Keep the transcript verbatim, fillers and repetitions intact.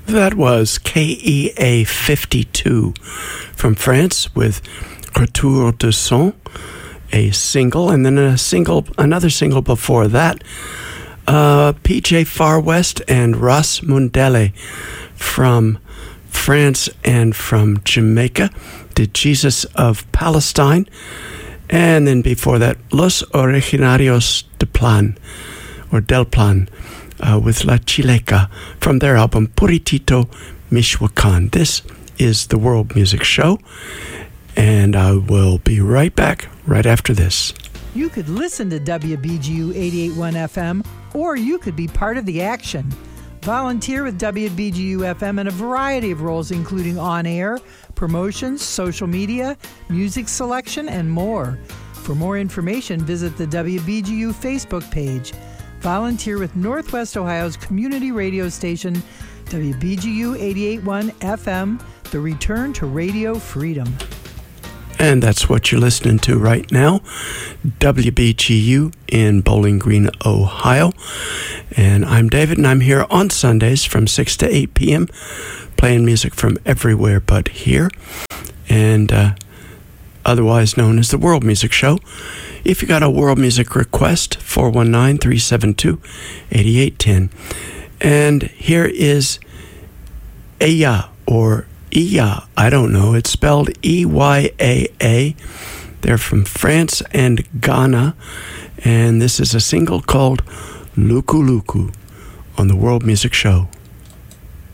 That was K E A fifty-two from France with Retour de Son, a single, and then a single, another single before that, uh, P J Far West and Ras Mundele from France and from Jamaica did Jesus of Palestine, and then before that, Los Originarios de Plan, or Del Plan, uh, with La Chileca from their album Puritito Michoacan. This is the World Music Show, and I will be right back right after this. You could listen to W B G U eighty-eight point one F M, or you could be part of the action. Volunteer with W B G U F M in a variety of roles, including on-air, promotions, social media, music selection, and more. For more information, visit the W B G U Facebook page. Volunteer with Northwest Ohio's community radio station, W B G U eighty-eight point one F M, the return to radio freedom. And that's what you're listening to right now, W B G U in Bowling Green, Ohio. And I'm David, and I'm here on Sundays from six to eight p.m., playing music from everywhere but here, and uh, otherwise known as the World Music Show. If you got a world music request, four one nine, three seven two, eight eight one zero. And here is Eya, or Iya, I don't know. It's spelled E Y A A. They're from France and Ghana, and this is a single called Luku Luku on the World Music Show.